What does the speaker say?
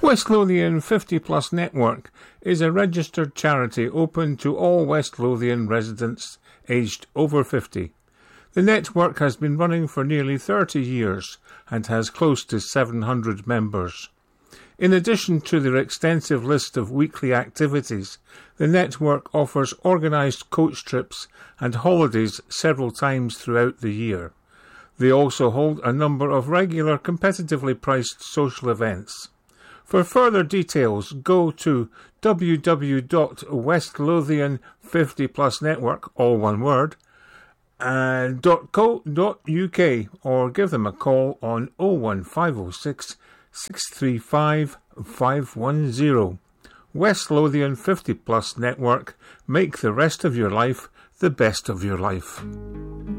West Lothian 50 Plus Network is a registered charity open to all West Lothian residents aged over 50. The network has been running for nearly 30 years and has close to 700 members. In addition to their extensive list of weekly activities, the network offers organised coach trips and holidays several times throughout the year. They also hold a number of regular competitively priced social events. For further details, go to www.westlothian50plusnetwork, all one word, .co.uk, or give them a call on 01506 635 510. West Lothian 50 Plus Network. Make the rest of your life the best of your life.